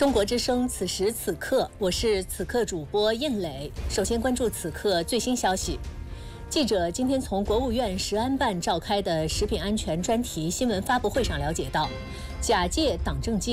中国之声，此时此刻，我是此刻主播应磊。首先关注此刻最新消息。记者今天从国务院食安办召开的食品安全专题新闻发布会上了解到，假借党政机